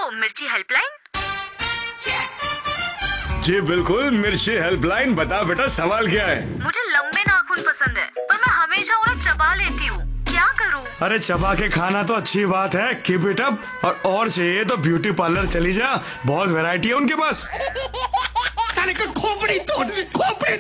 मिर्ची हेल्पलाइन। जी बिल्कुल, मिर्ची हेल्पलाइन। बता बेटा, सवाल क्या है? मुझे लंबे नाखून पसंद है, पर मैं हमेशा उन्हें चबा लेती हूँ, क्या करूँ? अरे चबा के खाना तो अच्छी बात है, कीप इट अप। और चाहिए तो ब्यूटी पार्लर चली जा, बहुत वैरायटी है उनके पास। खोपड़ी तोड़